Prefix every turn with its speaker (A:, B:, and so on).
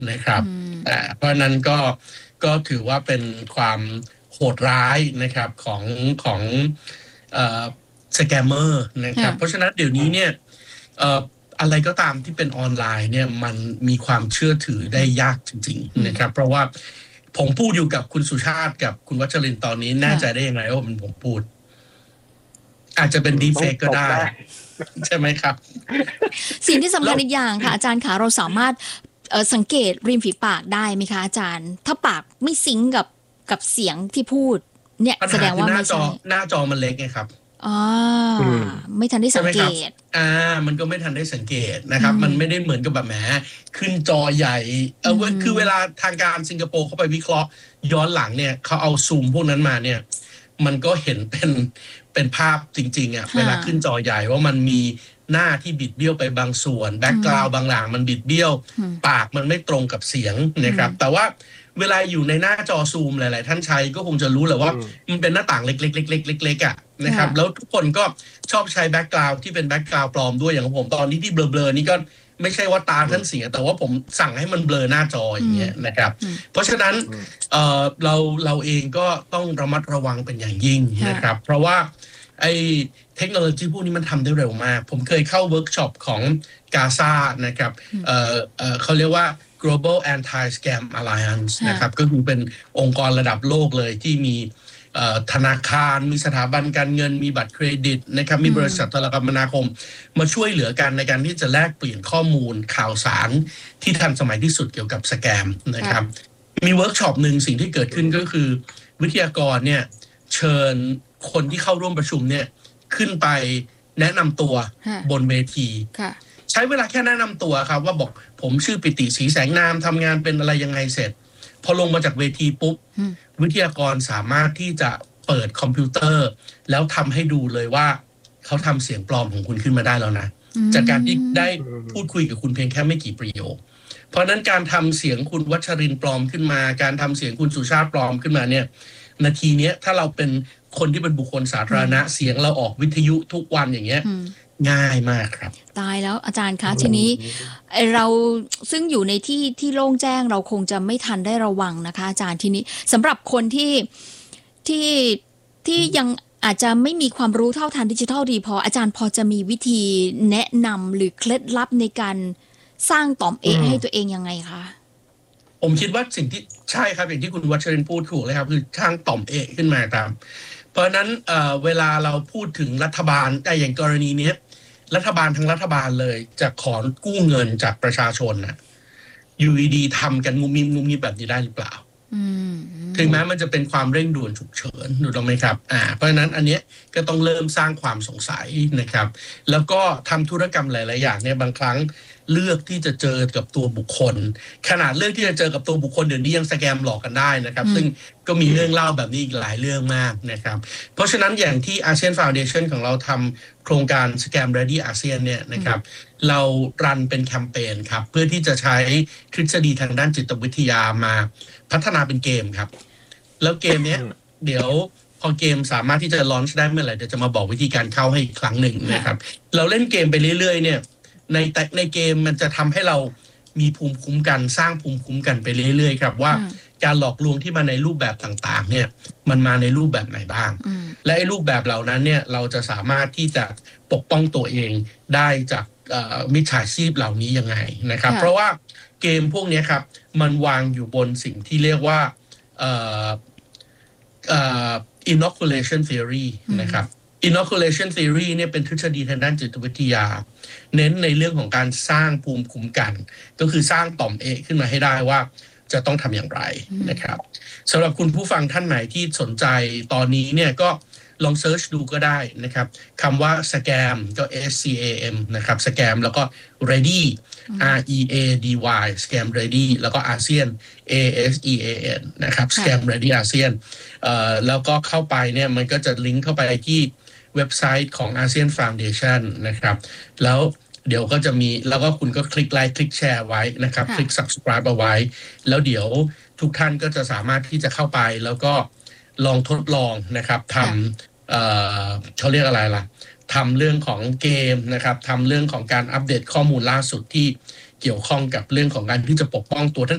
A: นะครับเพราะนั้นก็ถือว่าเป็นความโหดร้ายนะครับของสแกมเมอร์นะครับเพราะฉะนั้นเดี๋ยวนี้เนี่ยอะไรก็ตามที่เป็นออนไลน์เนี่ยมันมีความเชื่อถือได้ยากจริงๆนะครับเพราะว่าผมพูดอยู่กับคุณสุชาติกับคุณวัชรินทร์ตอนนี้แน่ใจได้ยังไงว่ามันผมพูดอาจจะเป็นดีเฟกก็ได้ใช่ไหมครับ
B: สิ่งที่สำคัญอีกอย่างค่ะอาจารย์คะเราสามารถสังเกตริมฝีปากได้ไหมคะอาจารย์ถ้าปากไม่ซิงก์กับเสียงที่พูดเนี่ยแสดงว่าไม่ใช่
A: หน้าจอมันเล็กไงครับ
B: ไม่ทันได้สังเกต
A: มันก็ไม่ทันได้สังเกตนะครับมันไม่ได้เหมือนกับแบบแหมขึ้นจอใหญ่คือเวลาทางการสิงคโปร์เขาไปวิเคราะห์ย้อนหลังเนี่ยเขาเอาซูมพวกนั้นมาเนี่ยมันก็เห็นเป็นภาพจริงๆอ่ะเวลาขึ้นจอใหญ่ว่ามันมีหน้าที่บิดเบี้ยวไปบางส่วนแบ็คกราวด์บางหลังมันบิดเบี้ยวปากมันไม่ตรงกับเสียงนะครับแต่ว่าเวลาอยู่ในหน้าจอซูมหลายๆท่านใช้ก็คงจะรู้แหละว่ามันเป็นหน้าต่างเล็กๆๆๆๆอ่ะนะครับแล้วทุกคนก็ชอบใช้แบ็คกราวด์ที่เป็นแบ็คกราวด์ปลอมด้วยอย่างของผมตอนนี้ที่เบลอๆนี่ก็ไม่ใช่ว่าตาท่านเสียแต่ว่าผมสั่งให้มันเบลอหน้าจออย่างเงี้ยนะครับเพราะฉะนั้นเราเองก็ต้องระมัดระวังเป็นอย่างยิ่งนะครับเพราะว่าไอ้เทคโนโลยีพวกนี้มันทำได้เร็วมากผมเคยเข้าเวิร์กช็อปของกาซานะครับเขาเรียกว่า Global Anti-Scam Alliance นะครับก็คือเป็นองค์กรระดับโลกเลยที่มีธนาคารมีสถาบันการเงินมีบัตรเครดิตนะครับมีบริษัทโทรคมนาคมมาช่วยเหลือกันในการที่จะแลกเปลี่ยนข้อมูลข่าวสารที่ทันสมัยที่สุดเกี่ยวกับสแกมนะครับมีเวิร์กช็อปหนึ่งสิ่งที่เกิดขึ้นก็คือวิทยากรเนี่ยเชิญคนที่เข้าร่วมประชุมเนี่ยขึ้นไปแนะนำตัวบนเวทีใช้เวลาแค่แนะนำตัวครับว่าบอกผมชื่อปิติศรีแสงนามทำงานเป็นอะไรยังไงเสร็จพอลงมาจากเวทีปุ๊บวิทยากรสามารถที่จะเปิดคอมพิวเตอร์แล้วทำให้ดูเลยว่าเขาทำเสียงปลอมของคุณขึ้นมาได้แล้วนะจากการที่ได้พูดคุยกับคุณเพียงแค่ไม่กี่ประโยคเพราะนั้นการทำเสียงคุณวัชรินทร์ปลอมขึ้นมาการทำเสียงคุณสุชาติปลอมขึ้นมาเนี่ยนาทีนี้ถ้าเราเป็นคนที่เป็นบุคคลสาธารณะเสียงเราออกวิทยุทุกวันอย่างเงี้ยง่ายมากครับ
B: ตายแล้วอาจารย์คะทีนี้เราซึ่งอยู่ในที่โล่งแจ้งเราคงจะไม่ทันได้ระวังนะคะอาจารย์ทีนี้สำหรับคนที่ยังอาจจะไม่มีความรู้เท่าทันดิจิทัลดีพออาจารย์พอจะมีวิธีแนะนำหรือเคล็ดลับในการสร้างต่อมเอให้ตัวเองยังไงคะ
A: ผมคิดว่าสิ่งที่ใช่ครับอย่างที่คุณวัชรินทร์พูดถูกเลยครับคือสร้างต่อมเอขึ้นมาครับเพราะนั้นเวลาเราพูดถึงรัฐบาลอย่างกรณีนี้รัฐบาลทั้งรัฐบาลเลยจะขอกู้เงินจากประชาชนนะอยู่ดีๆทำกันงุมงิบแบบนี้ได้หรือเปล่าถึงแม้มันจะเป็นความเร่งด่วนฉุกเฉินถูกต้องไหมครับเพราะฉะนั้นอันนี้ก็ต้องเริ่มสร้างความสงสัยนะครับแล้วก็ทำธุรกรรมหลายๆอย่างเนี่ยบางครั้งเลือกที่จะเจอกับตัวบุคคลขนาดเลือกที่จะเจอกับตัวบุคคลเดี๋ยวนี้ยังสแกมหลอกกันได้นะครับซึ่งก็มีเรื่องเล่าแบบนี้อีกหลายเรื่องมากนะครับเพราะฉะนั้นอย่างที่ ASEAN Foundation ของเราทำโครงการ Scam Ready ASEAN เนี่ยนะครับเรารันเป็นแคมเปญครับเพื่อที่จะใช้ทฤษฎีทางด้านจิตวิทยามาพัฒนาเป็นเกมครับแล้วเกมนี้เดี๋ยวพอเกมสามารถที่จะลอนช์ได้เมื่อไหร่เดี๋ยวจะมาบอกวิธีการเข้าให้อีกครั้งหนึ่งนะครับเราเล่นเกมไปเรื่อยๆเนี่ยในเกมมันจะทำให้เรามีภูมิคุ้มกันสร้างภูมิคุ้มกันไปเรื่อยๆครับว่าการหลอกลวงที่มาในรูปแบบต่างๆเนี่ยมันมาในรูปแบบไหนบ้างและไอ้รูปแบบเหล่านั้นเนี่ยเราจะสามารถที่จะปกป้องตัวเองได้จากมิจฉาชีพเหล่านี้ยังไงนะครับเพราะว่าเกมพวกนี้ครับมันวางอยู่บนสิ่งที่เรียกว่าinoculation theory นะครับ inoculation theory เนี่ยเป็นทฤษฎีทางด้านจิตวิทยาเน้นในเรื่องของการสร้างภูมิคุ้มกันก็คือสร้างต่อมเอขึ้นมาให้ได้ว่าจะต้องทำอย่างไรนะครับสำหรับคุณผู้ฟังท่านไหนที่สนใจตอนนี้เนี่ยก็ลองเซิร์ชดูก็ได้นะครับคำว่า scam ก็ SCAM นะครับ scam แล้วก็ ready READY scam ready แล้วก็ ASEAN ASEAN นะครับ scam ready ASEAN แล้วก็เข้าไปเนี่ยมันก็จะลิงก์เข้าไปที่เว็บไซต์ของ ASEAN Foundation นะครับแล้วเดี๋ยวก็จะมีแล้วก็คุณก็คลิกไลค์คลิกแชร์ไว้นะครับคลิก subscribe เอาไว้แล้วเดี๋ยวทุกท่านก็จะสามารถที่จะเข้าไปแล้วก็ลองทดลองนะครับทำเขาเรียกอะไรล่ะทำเรื่องของเกมนะครับทำเรื่องของการอัปเดตข้อมูลล่าสุดที่เกี่ยวข้องกับเรื่องของการที่จะปกป้องตัวท่าน